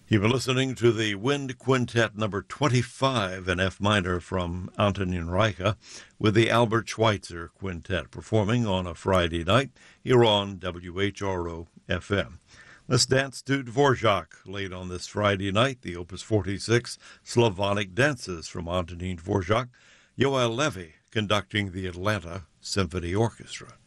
You've been listening to the Wind Quintet number 25 in F minor from Antonin Reicha with the Albert Schweitzer Quintet performing on a Friday night here on WHRO FM. Let's dance to Dvorak late on this Friday night, the Opus 46 Slavonic Dances from Antonin Dvorak, Yoel Levy conducting the Atlanta Symphony Orchestra.